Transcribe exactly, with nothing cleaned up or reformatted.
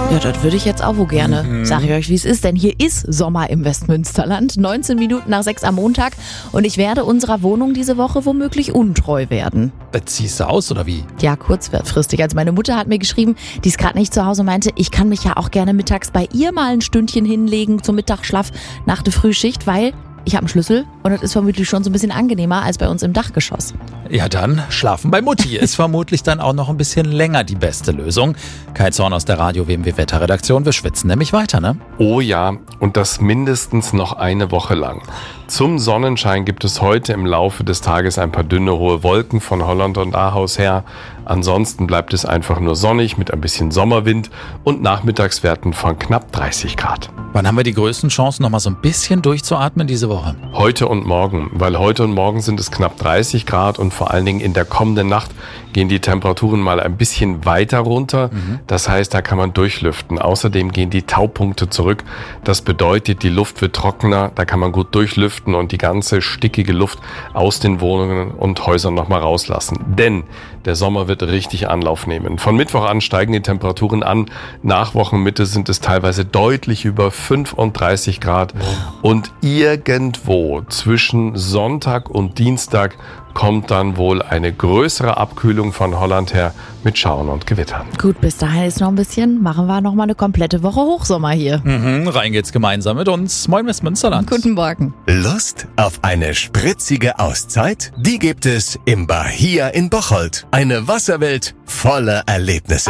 Ja, das würde ich jetzt auch wohl gerne. Mhm. Sag ich euch, wie es ist, denn hier ist Sommer im Westmünsterland. neunzehn Minuten nach sechs am Montag und ich werde unserer Wohnung diese Woche womöglich untreu werden. Äh, Ziehst du aus oder wie? Ja, kurzfristig. Also meine Mutter hat mir geschrieben, die ist gerade nicht zu Hause, meinte, ich kann mich ja auch gerne mittags bei ihr mal ein Stündchen hinlegen zum Mittagsschlaf nach der Frühschicht, weil ich habe einen Schlüssel und das ist vermutlich schon so ein bisschen angenehmer als bei uns im Dachgeschoss. Ja, dann schlafen bei Mutti. Ist vermutlich dann auch noch ein bisschen länger die beste Lösung. Kai Zorn aus der Radio-W M W-Wetterredaktion. Wir schwitzen nämlich weiter, ne? Oh ja, und das mindestens noch eine Woche lang. Zum Sonnenschein gibt es heute im Laufe des Tages ein paar dünne, hohe Wolken von Holland und Ahaus her. Ansonsten bleibt es einfach nur sonnig mit ein bisschen Sommerwind und Nachmittagswerten von knapp dreißig Grad. Wann haben wir die größten Chancen, noch mal so ein bisschen durchzuatmen diese Woche? Heute und morgen, weil heute und morgen sind es knapp dreißig Grad und vor allen Dingen in der kommenden Nacht gehen die Temperaturen mal ein bisschen weiter runter. Mhm. Das heißt, da kann man durchlüften. Außerdem gehen die Taupunkte zurück. Das bedeutet, die Luft wird trockener, da kann man gut durchlüften und die ganze stickige Luft aus den Wohnungen und Häusern nochmal rauslassen. Denn der Sommer wird richtig Anlauf nehmen. Von Mittwoch an steigen die Temperaturen an. Nach Wochenmitte sind es teilweise deutlich über fünfunddreißig Grad. Und irgendwo zwischen Sonntag und Dienstag kommt dann wohl eine größere Abkühlung von Holland her mit Schauern und Gewittern. Gut, bis dahin ist noch ein bisschen, machen wir noch mal eine komplette Woche Hochsommer hier. Mhm, rein geht's gemeinsam mit uns. Moin Westmünsterland. Guten Morgen. Lust auf eine spritzige Auszeit? Die gibt es im Bahia in Bocholt. Eine Wasserwelt voller Erlebnisse.